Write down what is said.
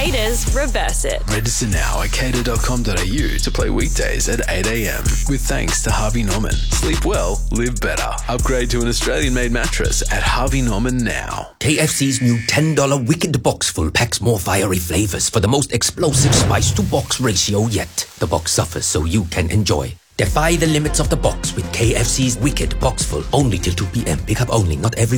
Caters Reverse It. Register now at cater.com.au to play weekdays at 8 a.m. with thanks to Harvey Norman. Sleep well, live better. Upgrade to an Australian-made mattress at Harvey Norman now. KFC's new $10 Wicked Box Full packs more fiery flavors for the most explosive spice-to-box ratio yet. The box suffers so you can enjoy. Defy the limits of the box with KFC's Wicked Box Full. Only till 2 p.m. Pick up only, not every